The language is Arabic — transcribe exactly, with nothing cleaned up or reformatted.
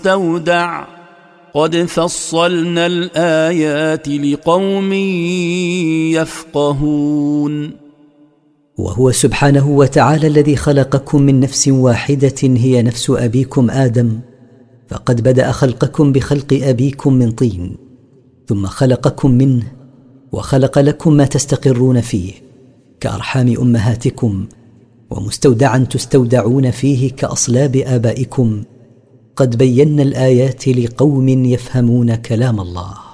مستودع قد فصلنا الآيات لقوم يفقهون. وهو سبحانه وتعالى الذي خلقكم من نفس واحدة هي نفس أبيكم آدم، فقد بدأ خلقكم بخلق أبيكم من طين، ثم خلقكم منه وخلق لكم ما تستقرون فيه كأرحام أمهاتكم، ومستودعا تستودعون فيه كأصلاب آبائكم. قد بينا الآيات لقوم يفهمون كلام الله.